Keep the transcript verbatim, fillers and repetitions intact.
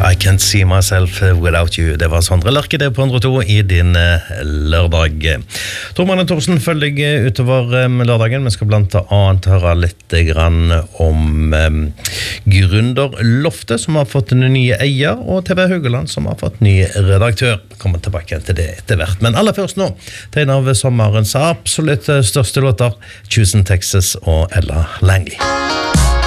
I can't see myself without you. Det var Sondre Lerche det på hundre og to i din lørdag. Tormann og Torsen følger deg utover lørdagen. Vi skal blant annet høre litt grann om um, Gründerloftet, som har fått en ny eier, og T V Haugaland, som har fått ny redaktør. Kommer tilbake til det etter hvert. Men aller først nå, til en av sommerens absolutt største låter, Houston, Texas og Ella Langley.